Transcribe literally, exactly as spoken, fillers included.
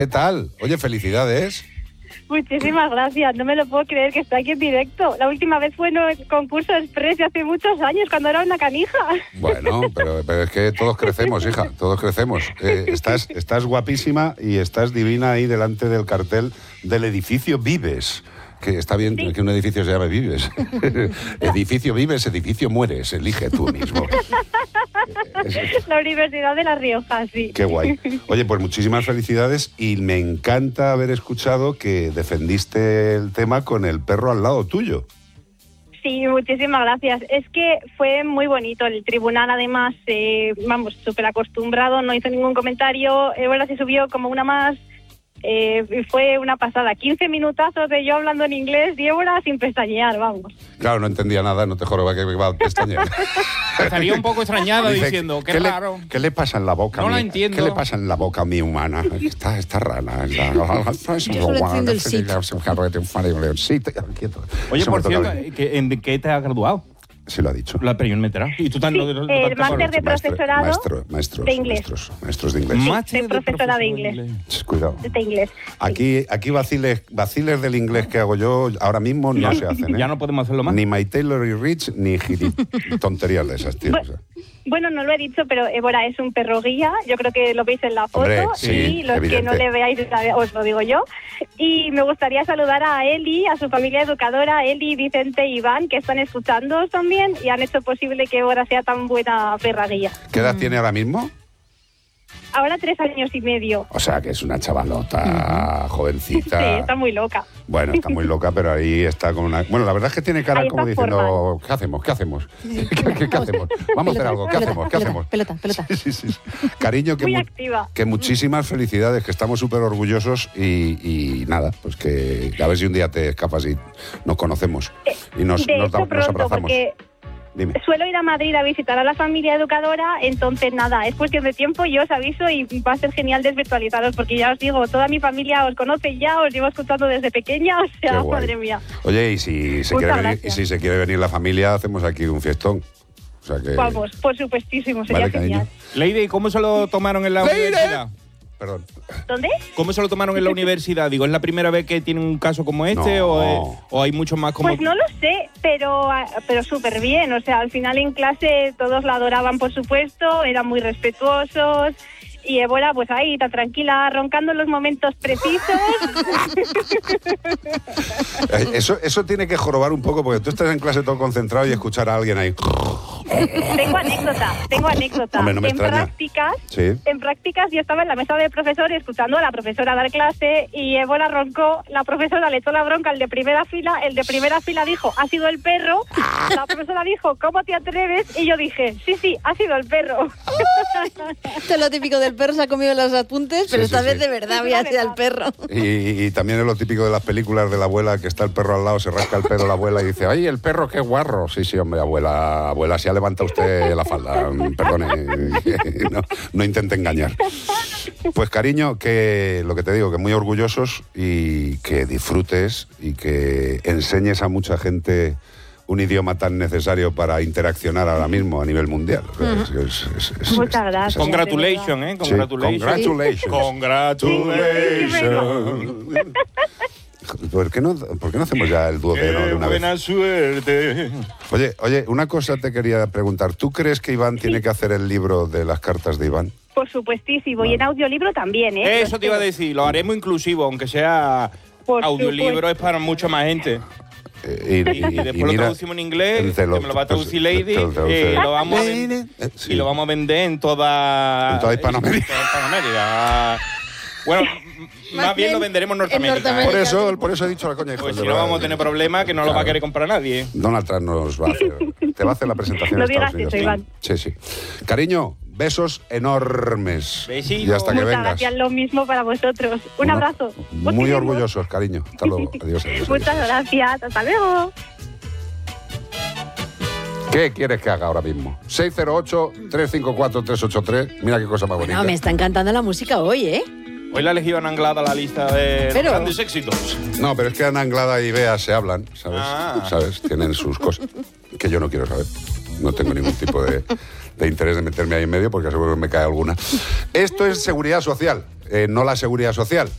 ¿Qué tal? Oye, felicidades. Muchísimas gracias, no me lo puedo creer que está aquí en directo. La última vez fue en el concurso Express de hace muchos años, cuando era una canija. Bueno, pero, pero es que todos crecemos, hija, todos crecemos. Eh, estás, estás guapísima y estás divina ahí delante del cartel del edificio Vives. Que está bien sí. que un edificio se llame Vives. Edificio Vives, edificio mueres, elige tú mismo. La Universidad de La Rioja, sí. Qué guay. Oye, pues muchísimas felicidades y me encanta haber escuchado que defendiste el tema con el perro al lado tuyo. Sí, muchísimas gracias. Es que fue muy bonito. El tribunal, además, eh, vamos, súper acostumbrado, no hizo ningún comentario. Ahora se subió como una más. Eh, fue una pasada, quince minutazos de yo hablando en inglés y Évora sin pestañear, vamos. Claro, no entendía nada, no te joroba que iba a pestañear. Estaría un poco extrañada Dice, diciendo, qué, ¿qué raro. Le, ¿Qué le pasa en la boca? No mi, la entiendo. ¿Qué le pasa en la boca a mi humana? Está, está rana. Está, Yo solo entiendo el sit. Oye, por cierto, ¿en qué te has graduado? Se lo ha dicho. La, pero yo no me he enterado. ¿Y tú sí, no, no, no, el máster de profesorado maestro, maestros, de inglés. Maestros, maestros de inglés. Sí, de profesora de inglés. de inglés. Cuidado. De inglés. Aquí, aquí vaciles, vaciles del inglés que hago yo ahora mismo no ya, se hacen. ¿eh? Ya no podemos hacerlo más. Ni My Taylor y Rich, ni gili, tonterías de esas, tío. Bueno, o sea. Bueno, no lo he dicho, pero Évora es un perro guía. Yo creo que lo veis en la foto. Hombre, sí, y los evidente. que no le veáis, os lo digo yo. Y me gustaría saludar a Eli, a su familia educadora, Eli, Vicente y Iván, que están escuchando también y han hecho posible que Évora sea tan buena perra guía. ¿Qué edad mm. tiene ahora mismo? Ahora tres años y medio. O sea, que es una chavalota, uh-huh. jovencita. Sí, está muy loca. Bueno, está muy loca, pero ahí está con una... Bueno, la verdad es que tiene cara como diciendo, formal. ¿qué hacemos? ¿Qué hacemos? ¿Qué, qué, qué hacemos? Vamos pelota, a hacer algo, ¿qué pelota, hacemos? ¿Qué pelota, hacemos? Pelota, pelota. Sí, sí, sí. Cariño, que, muy mu- activa. que muchísimas felicidades, que estamos súper orgullosos y, y nada, pues que a ver si un día te escapas y nos conocemos y nos, de nos, hecho, da, pronto, nos abrazamos. Porque... Dime. Suelo ir a Madrid a visitar a la familia educadora, entonces nada, es cuestión de tiempo, yo os aviso y va a ser genial desvirtualizaros, porque ya os digo, toda mi familia os conoce ya, os llevo escuchando desde pequeña, o sea, madre mía. Oye, y si se, quiere venir, y si se quiere venir la familia, hacemos aquí un fiestón. O sea que... Vamos, por supuestísimo, sería vale, genial. Lady, ¿cómo se lo tomaron en la Leire. universidad? Perdón. ¿Dónde? ¿Cómo se lo tomaron en la universidad? Digo, ¿es la primera vez que tiene un caso como este no. o, es, o hay muchos más como...? Pues no lo sé, pero, pero súper bien. O sea, al final en clase todos la adoraban, por supuesto, eran muy respetuosos. Y Évora, pues ahí, está tranquila, roncando en los momentos precisos. Eso, eso tiene que jorobar un poco, porque tú estás en clase todo concentrado y escuchar a alguien ahí... Tengo anécdota, tengo anécdota. Hombre, no me en extraña. prácticas, ¿Sí? en prácticas yo estaba en la mesa del profesor escuchando a la profesora dar clase y Évora roncó, la profesora le echó la bronca al de primera fila, el de primera fila dijo, ha sido el perro, la profesora dijo, ¿cómo te atreves? Y yo dije, sí, sí, ha sido el perro. Esto es lo típico del perro, se ha comido los apuntes, pero sí, esta sí, vez sí. de verdad había sido el perro. Y, y también es lo típico de las películas de la abuela, que está el perro al lado, se rasca el pelo la abuela y dice, ¡ay, el perro qué guarro! Sí, sí, hombre, abuela, abuela, si ha levantado usted la falda, perdone, no, no intente engañar. Pues cariño, que lo que te digo, que muy orgullosos y que disfrutes y que enseñes a mucha gente un idioma tan necesario para interaccionar ahora mismo a nivel mundial. Uh-huh. Es, es, es, es, Muchas gracias. Congratulations, ¿eh? Congratulations. Sí, congratulations. Congratulations. ¿Por qué, no, ¿Por qué no hacemos ya el duodeno de una vez? Buena suerte. Oye, oye, una cosa te quería preguntar. ¿Tú crees que Iván sí. tiene que hacer el libro de las cartas de Iván? Por supuestísimo, vale. Y en audiolibro también, ¿eh? Eso te iba a decir, lo haremos inclusivo, aunque sea Por audiolibro, supuesto. es para mucha más gente. Eh, y, y, y después y mira, lo traducimos en inglés, te lo, que me lo va a traducir Lady, te lo, te lo, eh, te lo vamos a vender, sí. y lo vamos a vender en toda... En toda Hispanoamérica. En toda Hispanoamérica. Bueno, más, más bien lo venderemos en Norteamérica. En Norteamérica. Por eso, por eso he dicho la coña. Pues si no vamos a tener problemas, que no claro. lo va a querer comprar nadie. Donald Trump nos va a hacer, te va a hacer la presentación no en Estados digas Unidos. Eso, Iván. Sí, sí. Cariño, besos enormes. Besitos. Y hasta que Muchas vengas. gracias, lo mismo para vosotros. Un Uno, abrazo. Muy Muchísimo. orgullosos, cariño. Hasta luego. Adiós, adiós, adiós. Muchas gracias. Hasta luego. ¿Qué quieres que haga ahora mismo? seis cero ocho, tres cinco cuatro, tres ocho tres. Mira qué cosa más bonita. No, me está encantando la música hoy, ¿eh? Hoy la elegido Ana Anglada a la lista de Pero... grandes éxitos. No, pero es que Ana Anglada y Bea se hablan, ¿sabes? Ah. ¿Sabes? Tienen sus cosas que yo no quiero saber. No tengo ningún tipo de, de interés de meterme ahí en medio porque seguro que me cae alguna. Esto es seguridad social, eh, no la seguridad social.